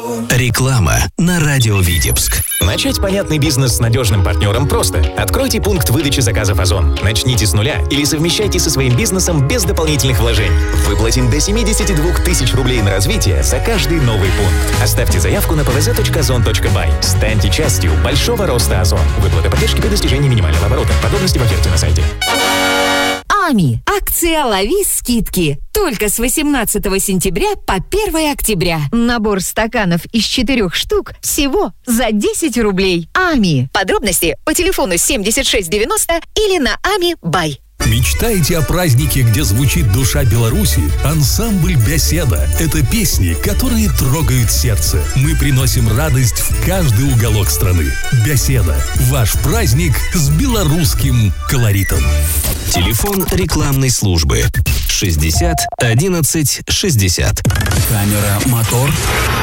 Реклама на радио Витебск. Начать понятный бизнес с надежным партнером просто. Откройте пункт выдачи заказов «Озон». Начните с нуля или совмещайте со своим бизнесом без дополнительных вложений. Выплатим до 72 тысяч рублей на развитие за каждый новый пункт. Оставьте заявку на pvz.zon.by. Станьте частью большого роста «Озон». Выплата поддержки при достижении минимального оборота. Подробности в оферте на сайте. АМИ. Акция «Лови скидки». Только с 18 сентября по 1 октября. Набор стаканов из 4 штук всего за 10 рублей. АМИ. Подробности по телефону 7690 или на АМИ.бай. Мечтаете о празднике, где звучит душа Беларуси? Ансамбль «Беседа» — это песни, которые трогают сердце. Мы приносим радость в каждый уголок страны. «Беседа» — ваш праздник с белорусским колоритом. Телефон рекламной службы 60 11 60. Камера, мотор.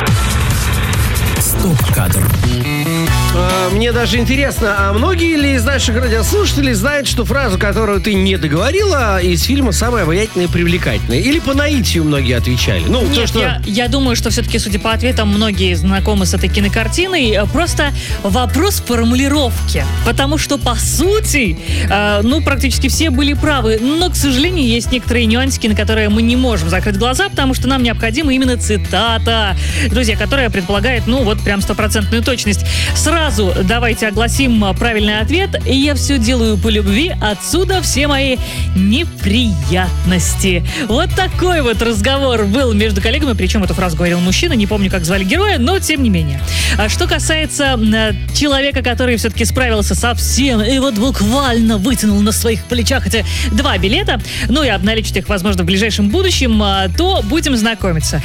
Стоп-кадр. Мне даже интересно, а многие ли из наших радиослушателей знают, что фразу, которую ты не договорила, из фильма «Самая обаятельная и привлекательная»? Или по наитию многие отвечали? Нет, то, что... я думаю, что все-таки, судя по ответам, многие знакомы с этой кинокартиной. Просто вопрос формулировки. Потому что, по сути, практически все были правы. Но, к сожалению, есть некоторые нюансики, на которые мы не можем закрыть глаза, потому что нам необходима именно цитата, друзья, которая предполагает, прям стопроцентную точность. Сразу давайте огласим правильный ответ. Я все делаю по любви, отсюда все мои неприятности. Вот такой вот разговор был между коллегами, причем эту фразу говорил мужчина, не помню, как звали героя, но тем не менее. А что касается человека, который все-таки справился со всем и вот буквально вытянул на своих плечах эти 2 билета, и обналичить их, возможно, в ближайшем будущем, то будем знакомиться.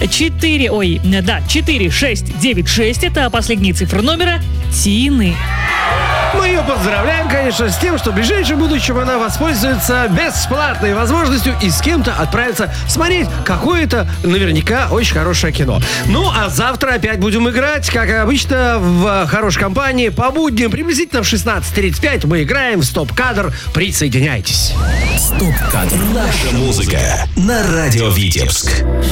4696 это последние цифры номера Тины. Мы ее поздравляем, конечно, с тем, что в ближайшем будущем она воспользуется бесплатной возможностью и с кем-то отправиться смотреть какое-то, наверняка, очень хорошее кино. А завтра опять будем играть, как обычно, в хорошей компании. По будням приблизительно в 16:35 мы играем в стоп-кадр. Присоединяйтесь. Стоп-кадр. Наша музыка на радио Витебск.